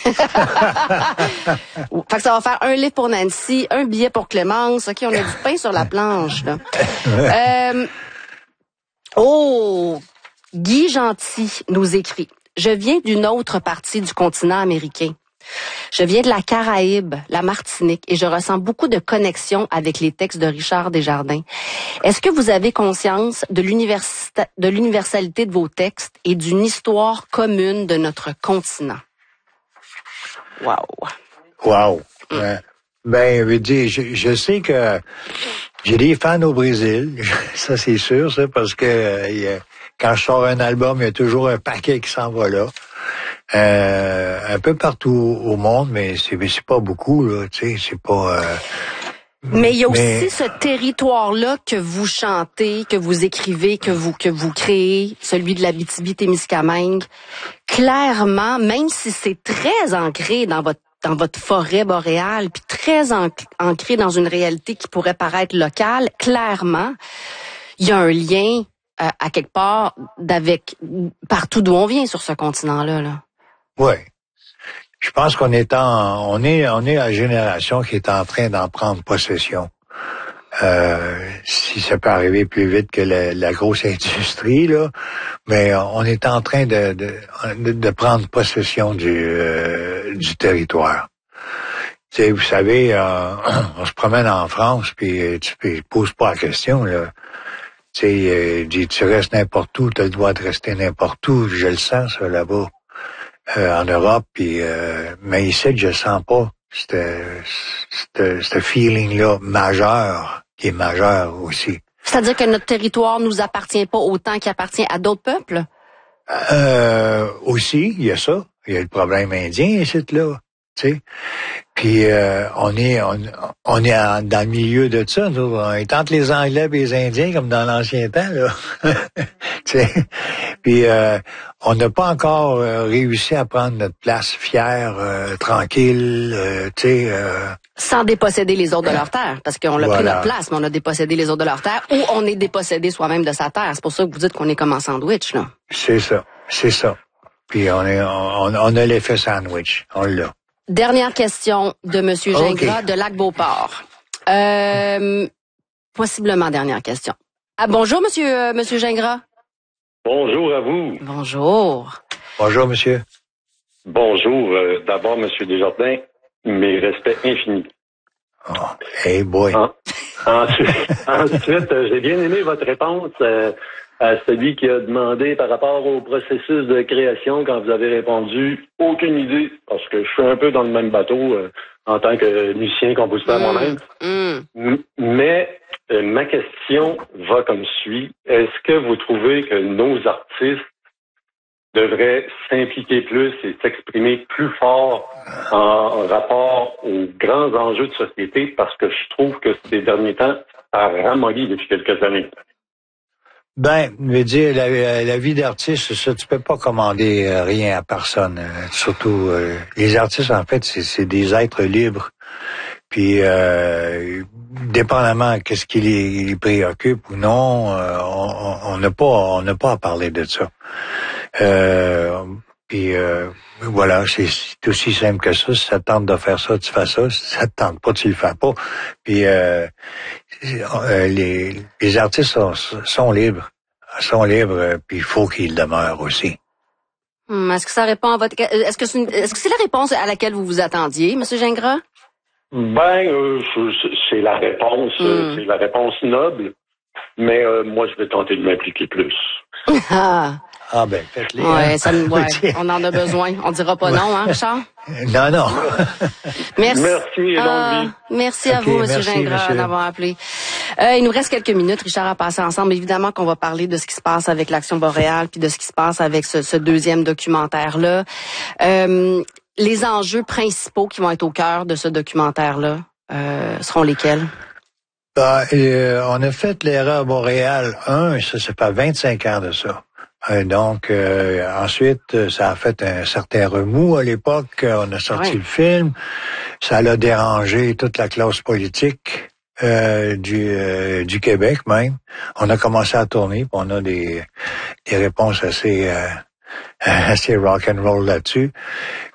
Fait que ça va faire un livre pour Nancy, un billet pour Clémence. OK, on a du pain sur la planche, là. Guy Gentil nous écrit. Je viens d'une autre partie du continent américain. Je viens de la Caraïbe, la Martinique, et je ressens beaucoup de connexion avec les textes de Richard Desjardins. Est-ce que vous avez conscience de l'universalité de vos textes et d'une histoire commune de notre continent? Wow. Ben, je sais que j'ai des fans au Brésil, ça c'est sûr, ça, parce que quand je sors un album, il y a toujours un paquet qui s'en va là. Un peu partout au monde, mais c'est pas beaucoup, là, tu sais, c'est pas... Mais il y a aussi ce territoire-là que vous chantez, que vous écrivez, que vous créez, celui de l'Abitibi-Témiscamingue. Clairement, même si c'est très ancré dans votre forêt boréale, puis très ancré dans une réalité qui pourrait paraître locale, clairement, il y a un lien à quelque part partout d'où on vient sur ce continent-là. Là. Oui. Je pense qu'on est la génération qui est en train d'en prendre possession. Si ça peut arriver plus vite que la grosse industrie, là, mais on est en train de prendre possession du territoire. Tu sais, vous savez, on se promène en France, puis tu poses pas la question, là. Tu sais, tu restes n'importe où, tu as le droit de rester n'importe où, je le sens, ça, là-bas. En Europe, puis mais ici, je sens pas ce feeling-là majeur, qui est majeur aussi. C'est-à-dire que notre territoire nous appartient pas autant qu'il appartient à d'autres peuples? Aussi, il y a ça. Il y a le problème indien ici, là. Tu sais. Puis on est dans le milieu de ça. Nous. On est entre les Anglais et les Indiens, comme dans l'ancien temps, là. Tu sais. Puis on n'a pas encore réussi à prendre notre place fière, tranquille, tu sais. Sans déposséder les autres de leur terre, parce qu'on a pris notre place, mais on a dépossédé les autres de leur terre, ou on est dépossédé soi-même de sa terre. C'est pour ça que vous dites qu'on est comme en sandwich, là. C'est ça. Puis on a l'effet sandwich, on l'a. Dernière question de M. Gingras de Lac-Beauport. Possiblement dernière question. Bonjour, Monsieur Gingras. Bonjour à vous. Bonjour. Bonjour, monsieur. Bonjour. D'abord, Monsieur Desjardins, mes respects infinis. Oh, hey boy. Ensuite, j'ai bien aimé votre réponse à celui qui a demandé par rapport au processus de création quand vous avez répondu « aucune idée », parce que je suis un peu dans le même bateau en tant que musicien, compositeur moi-même. Mais ma question va comme suit. Est-ce que vous trouvez que nos artistes devraient s'impliquer plus et s'exprimer plus fort en rapport aux grands enjeux de société? Parce que je trouve que ces derniers temps, ça a ramolli depuis quelques années. Ben, je veux dire, la vie d'artiste, ça, tu peux pas commander rien à personne. Surtout, les artistes, en fait, c'est des êtres libres. Puis, dépendamment qu'est-ce qui les préoccupe ou non, on n'a pas à parler de ça. Puis voilà, c'est aussi simple que ça. Si ça te tente de faire ça, tu fais ça. Si ça te tente pas, tu le fais pas. Puis les artistes sont libres. Puis il faut qu'ils demeurent aussi. Est-ce que ça répond à votre... Est-ce que c'est la réponse à laquelle vous vous attendiez, M. Gingras? C'est la réponse, c'est la réponse noble. Mais moi, je vais tenter de m'impliquer plus. Ah ben, faites-les. Ouais, on en a besoin. On dira pas non, hein, Richard? Non. Merci et longue vie. Merci à vous, M. Gingras, d'avoir appelé. Il nous reste quelques minutes, Richard, à passer ensemble. Évidemment qu'on va parler de ce qui se passe avec l'Action boréale puis de ce qui se passe avec ce deuxième documentaire-là. Les enjeux principaux qui vont être au cœur de ce documentaire-là seront lesquels? On a fait l'erreur boréale 1, ça fait 25 ans de ça. Donc, ensuite, ça a fait un certain remous à l'époque. On a sorti le film. Ça l'a dérangé toute la classe politique du Québec même. On a commencé à tourner, puis on a des réponses assez rock and roll là-dessus.